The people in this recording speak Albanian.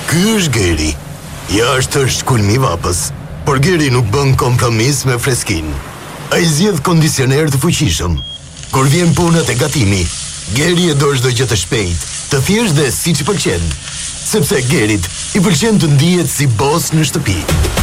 Ky është Geri. Jashtë është kulmi vapës, por Geri nuk bën kompromis me freskin. Ai zgjedh kondicioner të fuqishëm. Kur vjen puna te gatimi, Geri e do çdo gjë të shpejtë, të thjeshtë dhe siç i pëlqen. Sepse Gerit i pëlqen të ndihet si bos në shtëpi.